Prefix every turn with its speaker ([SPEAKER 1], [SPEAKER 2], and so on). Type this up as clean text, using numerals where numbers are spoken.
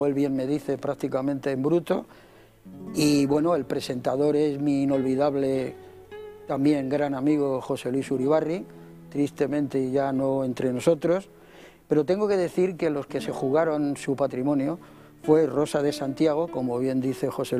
[SPEAKER 1] él bien me dice, prácticamente en bruto. Y bueno, el presentador es mi inolvidable, también gran amigo José Luis Uribarri, tristemente ya no entre nosotros, pero tengo que decir que los que se jugaron su patrimonio fue Rosa de Santiago, como bien dice José Luis.